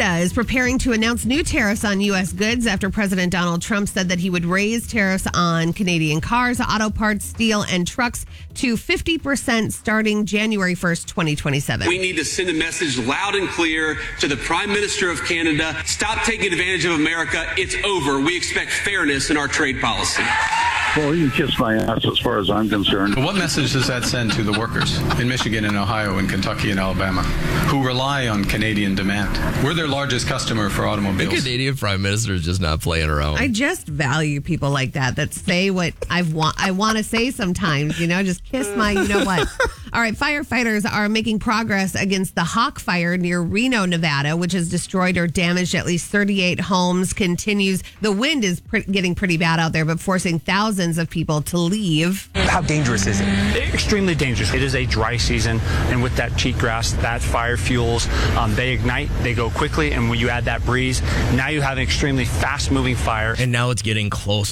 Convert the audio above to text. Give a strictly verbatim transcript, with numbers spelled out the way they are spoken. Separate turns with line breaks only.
Canada is preparing to announce new tariffs on U S goods after President Donald Trump said that he would raise tariffs on Canadian cars, auto parts, steel, and trucks to fifty percent starting January first, twenty twenty-seven.
We need to send a message loud and clear to the Prime Minister of Canada. Stop taking advantage of America. It's over. We expect fairness in our trade policy.
Well, you can kiss my ass as far as I'm concerned.
What message does that send to the workers in Michigan and Ohio and Kentucky and Alabama who rely on Canadian demand? We're their largest customer for automobiles.
The Canadian Prime Minister is just not playing around.
I just value people like that that say what I want I want to say sometimes, you know, just kiss my, you know what. All right, firefighters are making progress against the Hawk Fire near Reno, Nevada, which has destroyed or damaged at least thirty-eight homes. Continues. The wind is pre- getting pretty bad out there, but forcing thousands of people to leave.
How dangerous is it? Extremely dangerous. It is a dry season, and with that cheatgrass, that fire fuels, um, they ignite, they go quickly, and when you add that breeze, now you have an extremely fast-moving fire.
And now it's getting closer.